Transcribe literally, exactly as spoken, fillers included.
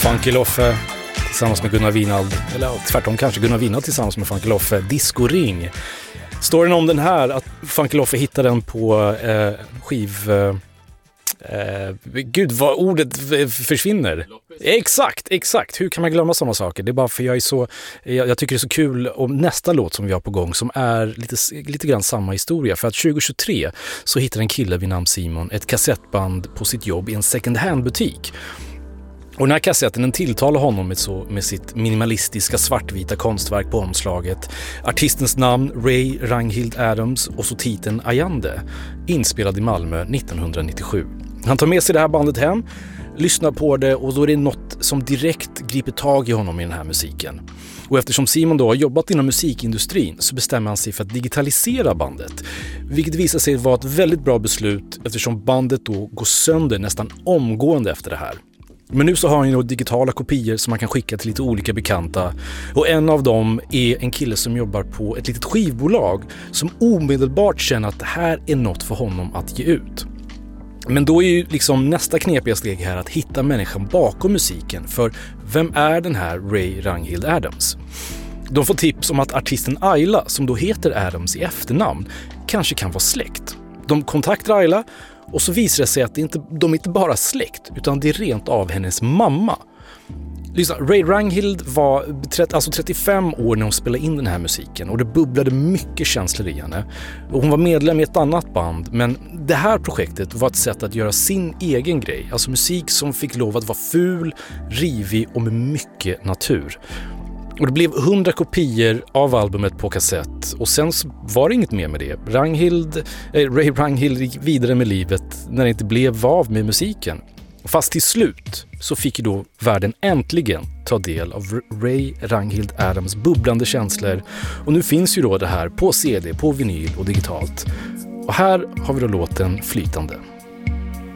Funky Loffe tillsammans med Gunnar Winald, eller tvärtom kanske Gunnar Winald tillsammans med Funky Loffe, Disco Ring. Storyn om den här, att Funky Loffe hittade den på eh, skiv... Eh, eh, gud, vad ordet försvinner. Exakt, exakt. Hur kan man glömma sådana saker? Det är bara för jag är så... Jag, jag tycker det är så kul om nästa låt som vi har på gång som är lite, lite grann samma historia. För att tjugohundratjugotre så hittade en kille vid namn Simon ett kassettband på sitt jobb i en second hand-butik. Och den här kassetten den tilltalar honom med, så, med sitt minimalistiska svartvita konstverk på omslaget. Artistens namn Ray Ranghild Adams och så titeln Ayande, inspelad i Malmö nittonhundranittiosju. Han tar med sig det här bandet hem, lyssnar på det och då är det något som direkt griper tag i honom i den här musiken. Och eftersom Simon då har jobbat inom musikindustrin så bestämmer han sig för att digitalisera bandet. Vilket visar sig vara ett väldigt bra beslut eftersom bandet då går sönder nästan omgående efter det här. Men nu så har han ju digitala kopior som man kan skicka till lite olika bekanta. Och en av dem är en kille som jobbar på ett litet skivbolag som omedelbart känner att det här är något för honom att ge ut. Men då är ju liksom nästa knepiga steg här att hitta människan bakom musiken. För vem är den här Ray Ranghild Adams? De får tips om att artisten Ayla, som då heter Adams i efternamn, kanske kan vara släkt. De kontaktar Ayla och så visar det sig att det inte, de inte bara är släkt utan det är rent av hennes mamma. Lyssna, Ray Ranghild var alltså trettiofem år när hon spelade in den här musiken och det bubblade mycket känslor i henne. Och hon var medlem i ett annat band, men det här projektet var ett sätt att göra sin egen grej. Alltså musik som fick lov att vara ful, rivig och med mycket natur. Och det blev hundra kopior av albumet på kassett och sen så var det inget mer med det. Ranghild, eh, Ray Ranghild gick vidare med livet när det inte blev av med musiken. Fast till slut så fick ju då världen äntligen ta del av Ray Ranghild Adams bubblande känslor och nu finns ju då det här på C D, på vinyl och digitalt. Och här har vi då låten Flytande.